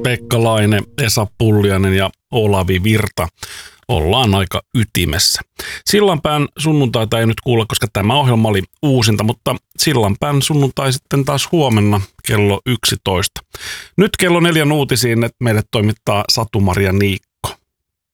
Pekka Laine, Esa Pulliainen ja Olavi Virta. Ollaan aika ytimessä. Sillanpään sunnuntaita ei nyt kuulla, koska tämä ohjelma oli uusinta, mutta Sillanpään sunnuntai sitten taas huomenna kello 11. Nyt kello 4 uutisiin, että meille toimittaa Satu-Maria Niikko.